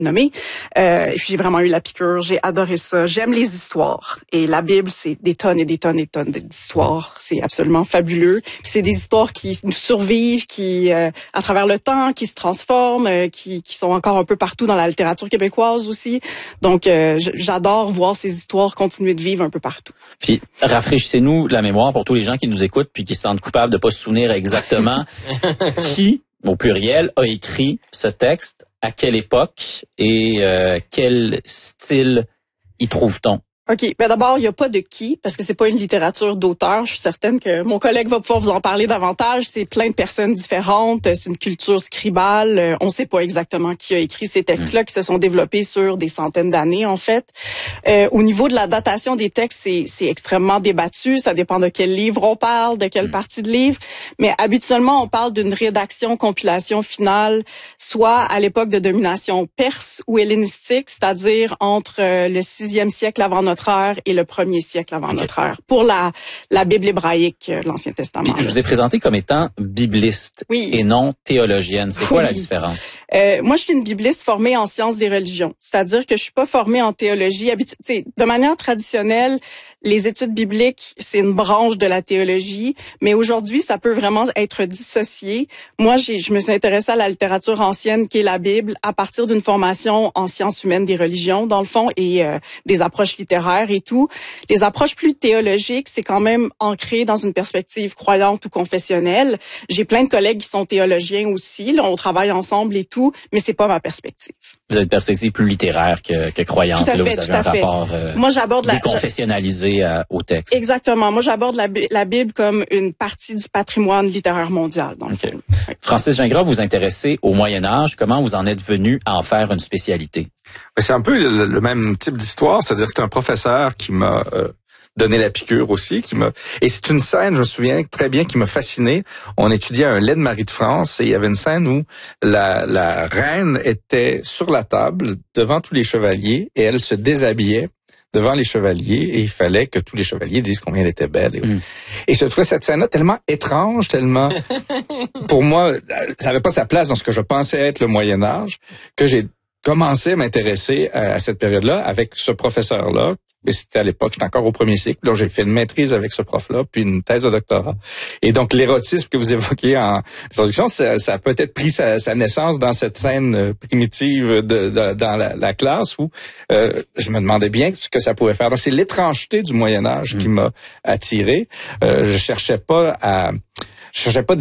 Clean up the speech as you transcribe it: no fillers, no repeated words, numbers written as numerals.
nommer. J'ai vraiment eu la piqûre, j'ai adoré ça. J'aime les histoires. Et la Bible, c'est des tonnes et des tonnes et des tonnes d'histoires. C'est absolument fabuleux. Puis c'est des histoires qui nous survivent, qui, à travers le temps, qui se transforment, qui sont encore un peu partout dans la littérature québécoise aussi. Donc, j'adore voir ces histoires continuer de vivre un peu partout. Puis, rafraîchissez-nous la mémoire pour tous les gens qui nous écoutent puis qui se sentent coupables de pas se souvenir exactement qui, au pluriel, a écrit ce texte, à quelle époque et quel style y trouve-t-on? OK. Ben d'abord, il n'y a pas de qui, parce que c'est pas une littérature d'auteur. Je suis certaine que mon collègue va pouvoir vous en parler davantage. C'est plein de personnes différentes. C'est une culture scribale. On ne sait pas exactement qui a écrit ces textes-là qui se sont développés sur des centaines d'années, en fait. Au niveau de la datation des textes, c'est extrêmement débattu. Ça dépend de quel livre on parle, de quelle partie de livre. Mais habituellement, on parle d'une rédaction, compilation finale, soit à l'époque de domination perse ou hellénistique, c'est-à-dire entre le 6e siècle avant notre ère et le 1er siècle avant notre ère, pour la Bible hébraïque, l'Ancien Testament. Puis, je vous ai présenté comme étant bibliste et non théologienne. C'est quoi la différence? Moi, je suis une bibliste formée en sciences des religions, c'est-à-dire que je suis pas formée en théologie. De manière traditionnelle, les études bibliques, c'est une branche de la théologie, mais aujourd'hui, ça peut vraiment être dissocié. Moi, je me suis intéressée à la littérature ancienne qui est la Bible à partir d'une formation en sciences humaines des religions, dans le fond, et des approches littéraires et tout. Les approches plus théologiques, c'est quand même ancré dans une perspective croyante ou confessionnelle. J'ai plein de collègues qui sont théologiens aussi, là, on travaille ensemble et tout, mais c'est pas ma perspective. Vous avez une perspective plus littéraire que croyante. Tout à fait, là, vous avez un rapport moi, j'aborde déconfessionnalisé au texte. Exactement. Moi, j'aborde la Bible comme une partie du patrimoine littéraire mondial. Donc, okay. Francis Gingras, vous vous intéressez au Moyen Âge. Comment vous en êtes venu à en faire une spécialité? C'est un peu le même type d'histoire, c'est-à-dire que c'est un professeur qui m'a donné la piqûre aussi, et c'est une scène, je me souviens très bien, qui m'a fasciné. On étudiait un lait de Marie de France et il y avait une scène où la reine était sur la table devant tous les chevaliers et elle se déshabillait devant les chevaliers et il fallait que tous les chevaliers disent combien elle était belle. Et je trouvais cette scène-là tellement étrange, tellement, pour moi, ça n'avait pas sa place dans ce que je pensais être le Moyen Âge, que j'ai commencé à m'intéresser à cette période-là avec ce professeur-là. Et c'était à l'époque, j'étais encore au 1er cycle. Donc, j'ai fait une maîtrise avec ce prof-là, puis une thèse de doctorat. Et donc, l'érotisme que vous évoquez en introduction, ça a peut-être pris sa naissance dans cette scène primitive dans la classe où je me demandais bien ce que ça pouvait faire. Donc, c'est l'étrangeté du Moyen Âge qui m'a attiré. Je cherchais pas